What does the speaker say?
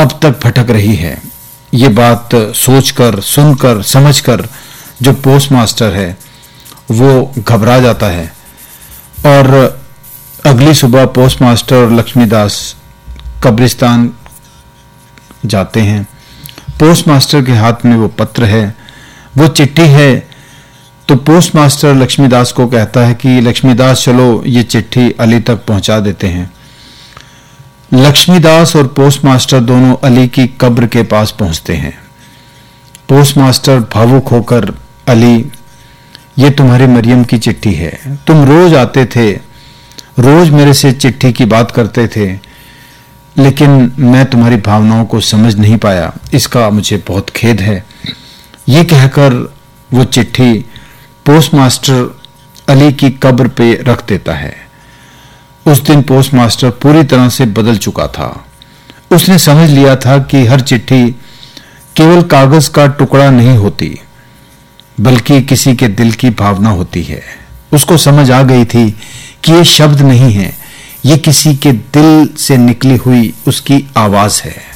अब तक भटक रही है। ये बात सोचकर, सुनकर, समझकर जो पोस्टमास्टर है वो घबरा जाता है और अगली सुबह पोस्टमास्टर और लक्ष्मीदास कब्रिस्तान जाते हैं। पोस्टमास्टर के हाथ में वो पत्र है, वो चिट्ठी है। तो पोस्टमास्टर लक्ष्मीदास को कहता है कि लक्ष्मीदास चलो ये चिट्ठी अली तक पहुंचा देते हैं। लक्ष्मीदास और पोस्टमास्टर दोनों अली की कब्र के पास पहुंचते हैं। पोस्टमास्टर भावुक होकर, अली ये तुम्हारी मरियम की चिट्ठी है, तुम रोज आते थे, रोज मेरे से चिट्ठी की बात करते थे, लेकिन मैं तुम्हारी भावनाओं को समझ नहीं पाया, इसका मुझे बहुत खेद है। ये कहकर वो चिट्ठी पोस्टमास्टर अली की कब्र पे रख देता है। उस दिन पोस्टमास्टर पूरी तरह से बदल चुका था। उसने समझ लिया था कि हर चिट्ठी केवल कागज का टुकड़ा नहीं होती, बल्कि किसी के दिल की भावना होती है। उसको समझ आ गई थी कि ये शब्द नहीं है, ये किसी के दिल से निकली हुई उसकी आवाज है।